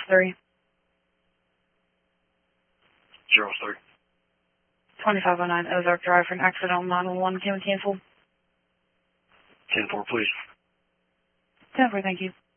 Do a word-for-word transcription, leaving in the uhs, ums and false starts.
three. Zero three. twenty-five oh nine Ozark Drive for an accidental nine one one. Can we cancel? ten four, please. ten four, thank you.